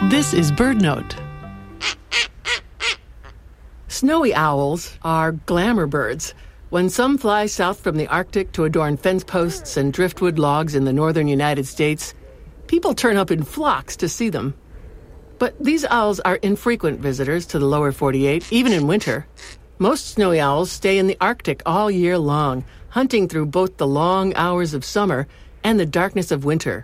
This is BirdNote. Snowy owls are glamour birds. When some fly south from the Arctic to adorn fence posts and driftwood logs in the northern United States, people turn up in flocks to see them. But these owls are infrequent visitors to the lower 48, even in winter. Most snowy owls stay in the Arctic all year long, hunting through both the long hours of summer and the darkness of winter.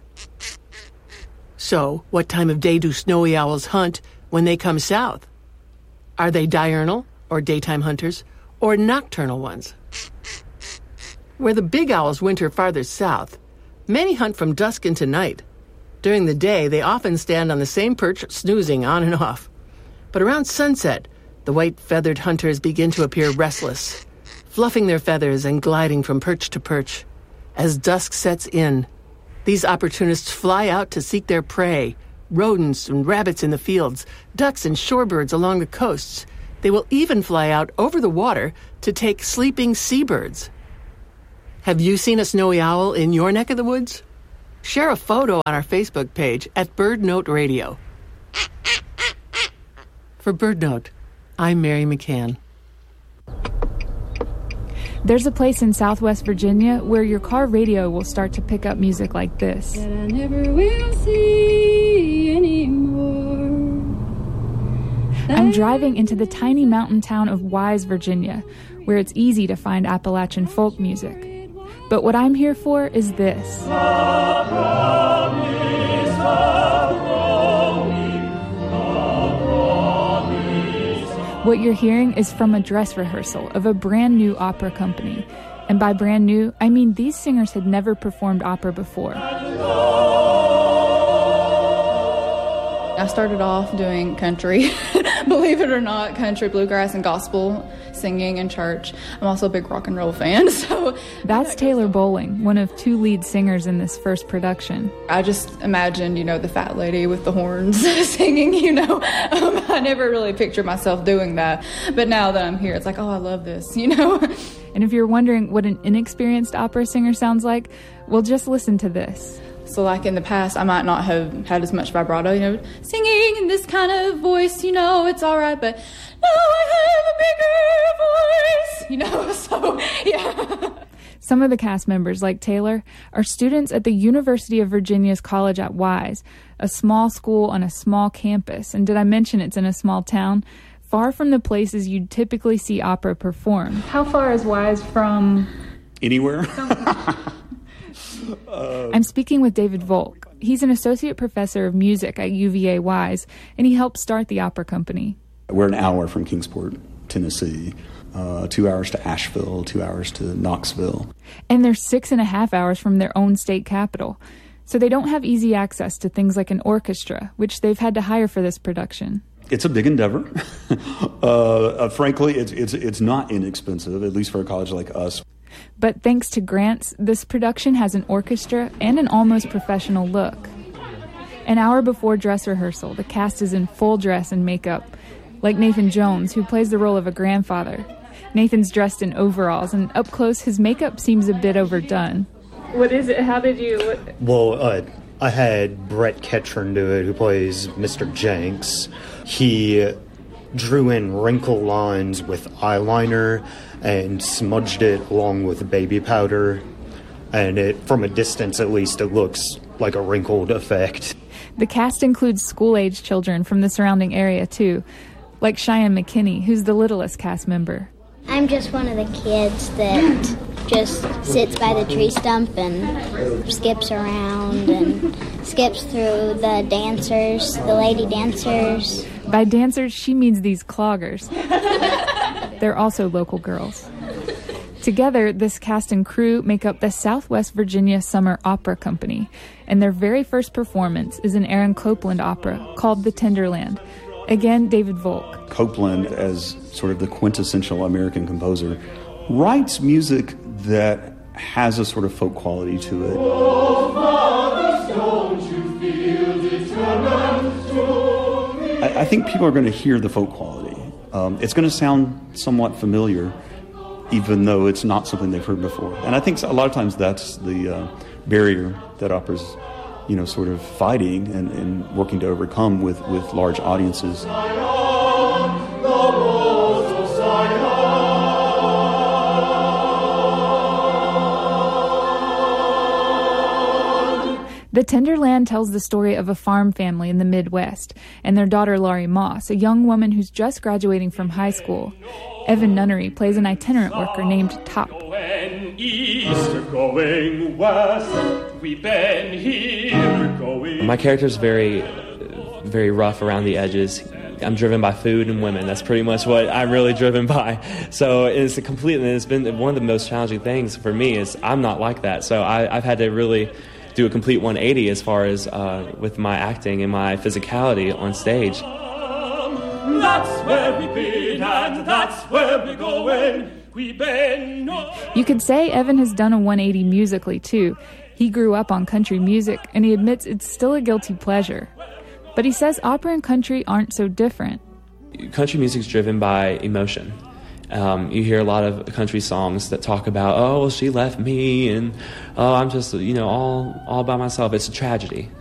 So, what time of day do snowy owls hunt when they come south? Are they diurnal, or daytime hunters, or nocturnal ones? Where the big owls winter farther south, many hunt from dusk into night. During the day, they often stand on the same perch, snoozing on and off. But around sunset, the white-feathered hunters begin to appear restless, fluffing their feathers and gliding from perch to perch. As dusk sets in, these opportunists fly out to seek their prey, rodents and rabbits in the fields, ducks and shorebirds along the coasts. They will even fly out over the water to take sleeping seabirds. Have you seen a snowy owl in your neck of the woods? Share a photo on our Facebook page at BirdNote Radio. For BirdNote, I'm Mary McCann. There's a place in Southwest Virginia where your car radio will start to pick up music like this. That I never will see anymore. I'm driving into the tiny mountain town of Wise, Virginia, where it's easy to find Appalachian folk music. But what I'm here for is this. What you're hearing is from a dress rehearsal of a brand new opera company. And by brand new, I mean these singers had never performed opera before. I started off doing country, believe it or not, country, bluegrass, and gospel singing in church. I'm also a big rock and roll fan, so... That's Taylor Bowling, one of two lead singers in this first production. I just imagined, the fat lady with the horns singing, I never really pictured myself doing that. But now that I'm here, it's like, oh, I love this, And if you're wondering what an inexperienced opera singer sounds like, well, just listen to this. So like in the past, I might not have had as much vibrato, singing in this kind of voice, it's all right, but now I have a bigger voice, so yeah. Some of the cast members, like Taylor, are students at the University of Virginia's College at Wise, a small school on a small campus. And did I mention it's in a small town? Far from the places you'd typically see opera perform. How far is Wise from... Anywhere? I'm speaking with David Volk. He's an associate professor of music at UVA Wise, and he helped start the opera company. We're an hour from Kingsport, Tennessee, 2 hours to Asheville, 2 hours to Knoxville. And they're 6.5 hours from their own state capital. So they don't have easy access to things like an orchestra, which they've had to hire for this production. It's a big endeavor. Frankly, it's not inexpensive, at least for a college like us. But thanks to grants, this production has an orchestra and an almost professional look. An hour before dress rehearsal, the cast is in full dress and makeup, like Nathan Jones, who plays the role of a grandfather. Nathan's dressed in overalls, and up close, his makeup seems a bit overdone. What is it? How did you... Well, I had Brett Ketchern do it, who plays Mr. Jenks. He drew in wrinkle lines with eyeliner and smudged it along with baby powder, and from a distance at least, it looks like a wrinkled effect. The cast includes school-age children from the surrounding area, too, like Cheyenne McKinney, who's the littlest cast member. I'm just one of the kids that just sits by the tree stump and skips around and skips through the dancers, the lady dancers. By dancers, she means these cloggers. They're also local girls. Together, this cast and crew make up the Southwest Virginia Summer Opera Company, and their very first performance is an Aaron Copland opera called The Tenderland. Again, David Volk. Copland, as sort of the quintessential American composer, writes music that has a sort of folk quality to it. Oh, fathers, don't you feel determined? I think people are going to hear the folk quality. It's going to sound somewhat familiar, even though it's not something they've heard before. And I think a lot of times that's the barrier that operas sort of fighting and working to overcome with large audiences. The Tender Land tells the story of a farm family in the Midwest and their daughter Laurie Moss, a young woman who's just graduating from high school. Evan Nunnery plays an itinerant worker named Top. Going east, going west, we've been here, going... My character's very, very rough around the edges. I'm driven by food and women. That's pretty much what I'm really driven by. So it's been one of the most challenging things for me is I'm not like that. So I've had to really do a complete 180 as far as with my acting and my physicality on stage. That's where we've been and that's where we're going. We've been... You could say Evan has done a 180 musically, too. He grew up on country music, and he admits it's still a guilty pleasure. But he says opera and country aren't so different. Country music's driven by emotion. You hear a lot of country songs that talk about, oh, well, she left me, and oh, I'm just, all by myself. It's a tragedy.